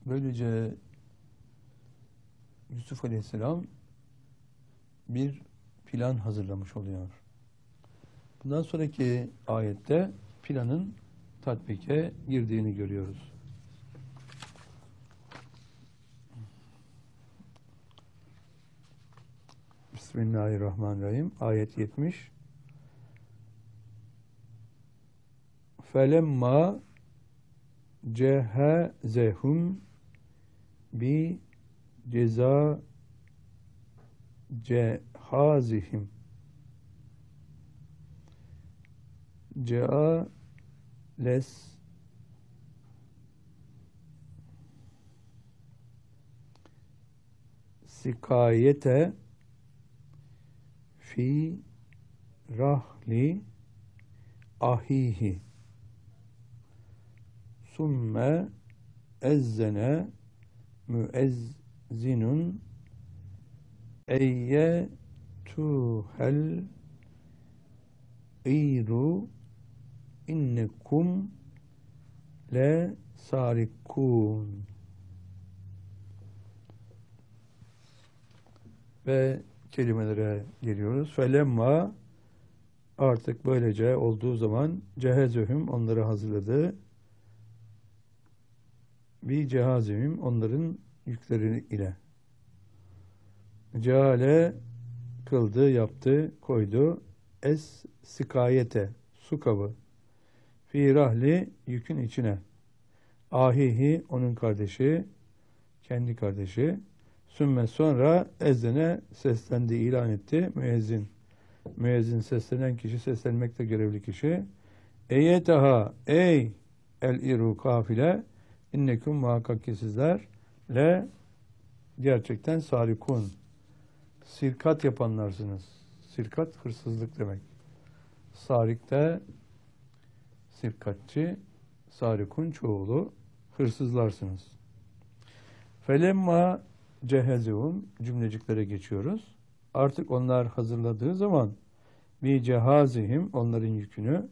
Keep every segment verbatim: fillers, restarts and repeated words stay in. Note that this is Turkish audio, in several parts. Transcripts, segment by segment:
Böylece Yusuf Aleyhisselam bir plan hazırlamış oluyor. Bundan sonraki ayette planın tatbike girdiğini görüyoruz. Bismillahirrahmanirrahim. Ayet yetmiş. Felemma cehezehum bi ceza cehazihim cea les sikayete fi rahli ahihi summe ezzene müezzinun eyyetuhel İru innekum le sarikun. Ve kelimelere geliyoruz. Felemma, artık böylece olduğu zaman, cehezühüm, onları hazırladı. Bi cehazihim, onların yükleri ile. Ceale, kıldı, yaptı, koydu. Es sikayete, su kabı. Fi rahli, yükün içine. Ahihi, onun kardeşi, kendi kardeşi. Sümme, sonra ezzene, seslendi, ilan etti. Müezzin. Müezzin, seslenen kişi, seslenmekte görevli kişi. Eyyetaha, ey el-iru kafile, innekum muhakkak ki sizler, le, gerçekten sarikun, sirkat yapanlarsınız. Sirkat, hırsızlık demek. Sarik de sirkatçı, sarikun çoğulu, hırsızlarsınız. Felemma cehezehum, cümleciklere geçiyoruz. Artık onlar hazırladığı zaman bi cehazihim, onların yükünü,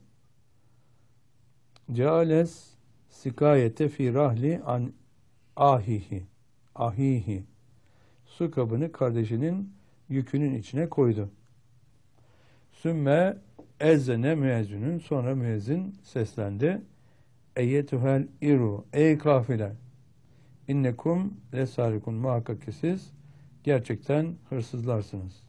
ceales sikayete fi rahli an ahihi ahihi, su kabını kardeşinin yükünün içine koydu. Sümme ezzene müezzinün, sonra müezzin seslendi. Eyyetuhel iru, ey kafile, innekum lesarikun, muhakkak ki siz gerçekten hırsızlarsınız.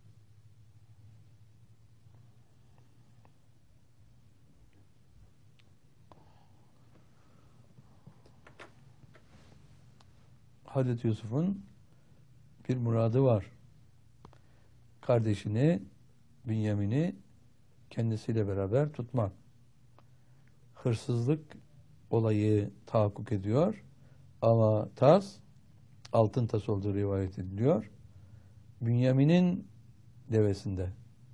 Hazreti Yusuf'un bir muradı var. Kardeşini, Bünyamin'i kendisiyle beraber tutmak. Hırsızlık olayı tahakkuk ediyor. Ama tas, altın tas olduğu rivayet ediliyor. Bünyamin'in devesinde.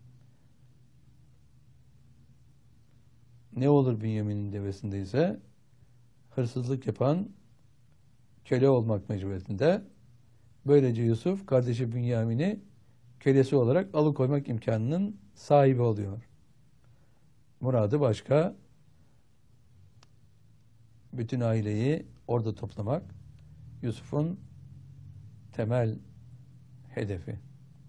Ne olur Bünyamin'in devesindeyse, hırsızlık yapan köle olmak mecburiyetinde. Böylece Yusuf, kardeşi Bünyamin'i kölesi olarak alıkoymak imkanının sahibi oluyor. Muradı başka. Bütün aileyi orada toplamak Yusuf'un temel hedefi.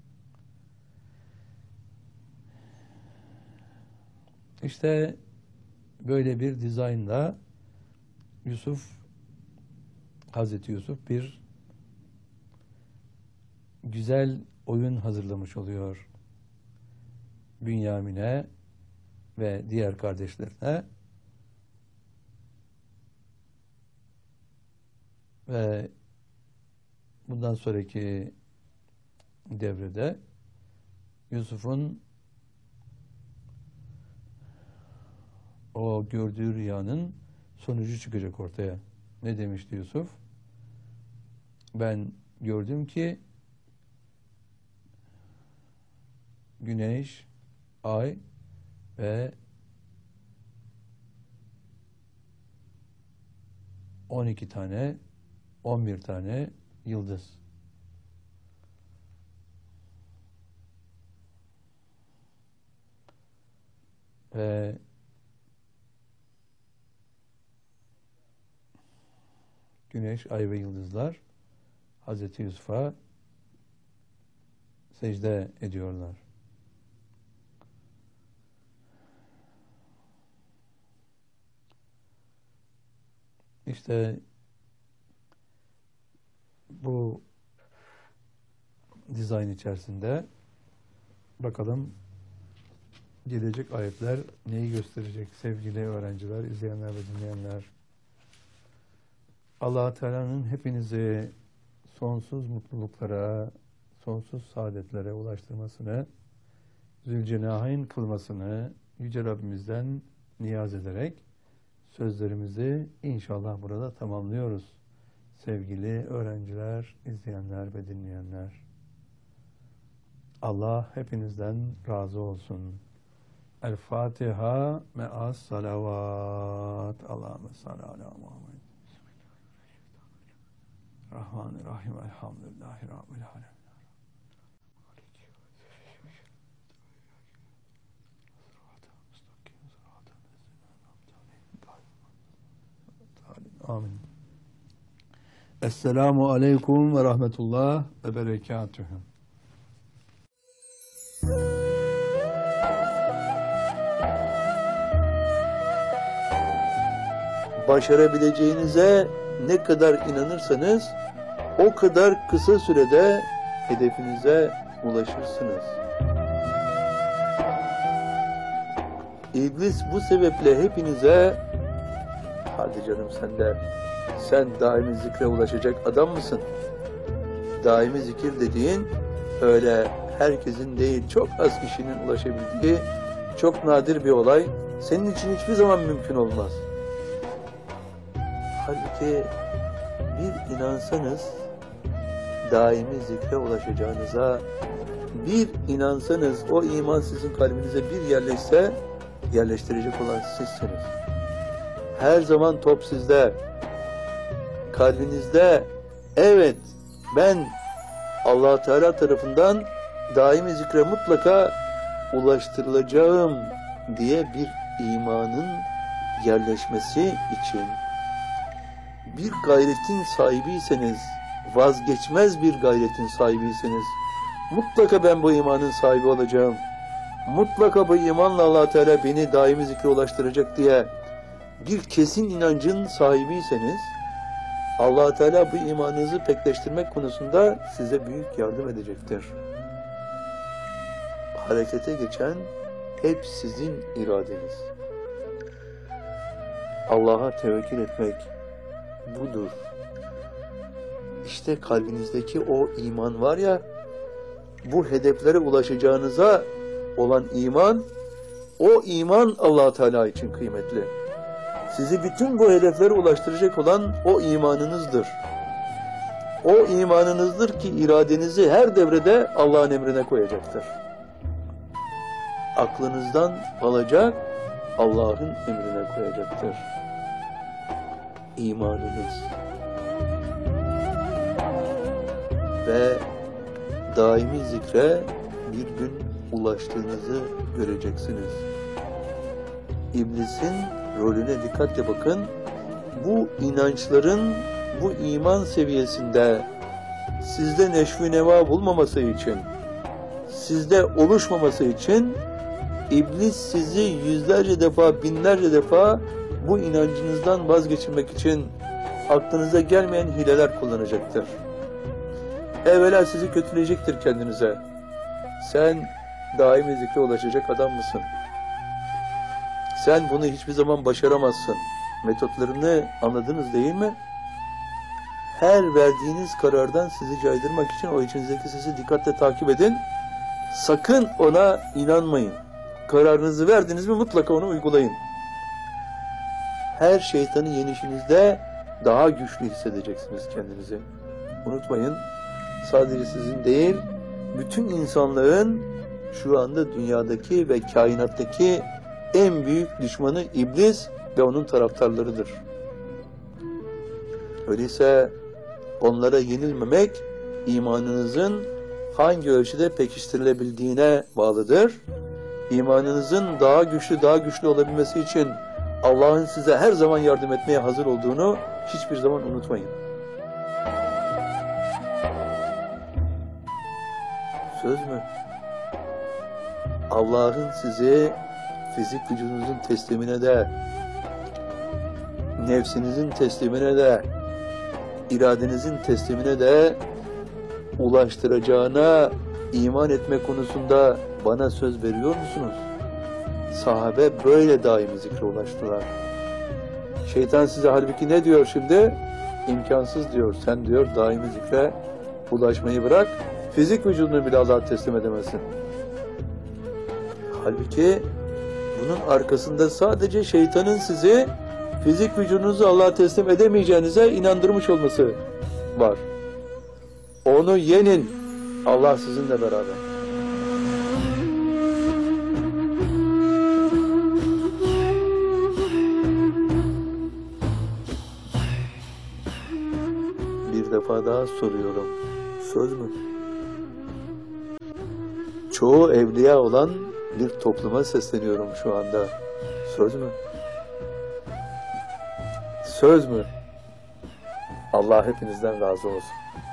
İşte böyle bir dizaynla Yusuf, Hazreti Yusuf bir güzel oyun hazırlamış oluyor Bünyamin'e ve diğer kardeşlerine. Ve bundan sonraki devrede Yusuf'un o gördüğü rüyanın sonucu çıkacak ortaya. Ne demişti Yusuf? Ben gördüm ki güneş, ay ve on iki tane, on bir tane yıldız. Ve güneş, ay ve yıldızlar Hazreti Yusuf'a secde ediyorlar. İşte bu dizayn içerisinde bakalım gelecek ayetler neyi gösterecek sevgili öğrenciler, izleyenler ve dinleyenler. Allah Teala'nın hepinizi sonsuz mutluluklara, sonsuz saadetlere ulaştırmasını, Zülcenahayn kılmasını Yüce Rabbimizden niyaz ederek sözlerimizi inşallah burada tamamlıyoruz. Sevgili öğrenciler, izleyenler ve dinleyenler. Allah hepinizden razı olsun. El Fatiha me'as salavat. Allahümme salli ala Muhammed. Rahmanirrahim. Elhamdülillahi Rabbil alemin. Amin. Esselamu aleyküm ve rahmetullah ve berekatühü. Başarabileceğinize ne kadar inanırsanız o kadar kısa sürede hedefinize ulaşırsınız. İblis bu sebeple hepinize hadi canım sen de sen daimi zikre ulaşacak adam mısın? Daimi zikir dediğin öyle herkesin değil, çok az kişinin ulaşabildiği çok nadir bir olay. Senin için hiçbir zaman mümkün olmaz. Halbuki bir inansanız daimi zikre ulaşacağınıza, bir inansanız o iman sizin kalbinize bir yerleşse yerleştirecek olan sizsiniz. Her zaman top sizde, kalbinizde. Evet, ben Allah Teala tarafından daimi zikre mutlaka ulaştırılacağım diye bir imanın yerleşmesi için bir gayretin sahibiyseniz, vazgeçmez bir gayretin sahibiyseniz, mutlaka ben bu imanın sahibi olacağım, mutlaka bu imanla Allah Teala beni daimi zikre ulaştıracak diye bir kesin inancın sahibiyseniz, Allah Teala bu imanınızı pekleştirmek konusunda size büyük yardım edecektir. Harekete geçen hep sizin iradeniz. Allah'a tevekkül etmek budur. İşte kalbinizdeki o iman var ya, bu hedeflere ulaşacağınıza olan iman, o iman Allah Teala için kıymetli. Sizi bütün bu hedeflere ulaştıracak olan o imanınızdır. O imanınızdır ki iradenizi her devrede Allah'ın emrine koyacaktır. Aklınızdan alacak, Allah'ın emrine koyacaktır. İmanınız. Ve daimi zikre bir gün ulaştığınızı göreceksiniz. İblisin rolüne dikkatle bakın. Bu inançların bu iman seviyesinde sizde neşvi neva bulmaması için, sizde oluşmaması için İblis sizi yüzlerce defa, binlerce defa bu inancınızdan vazgeçirmek için aklınıza gelmeyen hileler kullanacaktır. Evvela sizi kötüleyecektir kendinize. Sen daimi zikre ulaşacak adam mısın? Sen bunu hiçbir zaman başaramazsın. Metotlarını anladınız değil mi? Her verdiğiniz karardan sizi caydırmak için o içinizdeki sesi dikkatle takip edin. Sakın ona inanmayın. Kararınızı verdiniz mi mutlaka onu uygulayın. Her şeytanı yenişinizde daha güçlü hissedeceksiniz kendinizi. Unutmayın, sadece sizin değil, bütün insanlığın şu anda dünyadaki ve kainattaki en büyük düşmanı İblis ve onun taraftarlarıdır. Öyleyse onlara yenilmemek imanınızın hangi ölçüde pekiştirilebildiğine bağlıdır. İmanınızın daha güçlü daha güçlü olabilmesi için Allah'ın size her zaman yardım etmeye hazır olduğunu hiçbir zaman unutmayın. Söz mü? Allah'ın sizi fizik vücudunuzun teslimine de, nefsinizin teslimine de, iradenizin teslimine de ulaştıracağına iman etme konusunda bana söz veriyor musunuz? Sahabe böyle daimi zikre ulaştılar. Şeytan size halbuki ne diyor şimdi? İmkansız diyor. Sen diyor daimi zikre ulaşmayı bırak. Fizik vücudunu bile Allah'a teslim edemezsin. Halbuki bunun arkasında sadece şeytanın sizi fizik vücudunuzu Allah'a teslim edemeyeceğinize inandırmış olması var. Onu yenin. Allah sizinle beraber. Bir defa daha soruyorum. Söz mü? Çoğu evliya olan bir topluma sesleniyorum şu anda. Söz mü? Söz mü? Allah hepinizden razı olsun.